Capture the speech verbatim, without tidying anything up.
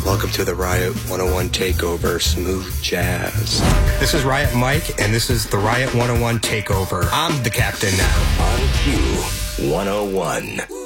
Welcome to the Riot one oh one Takeover, Smooth Jazz. This is Riot Mike, and this is the Riot one oh one Takeover. I'm the captain now. On Q one oh one.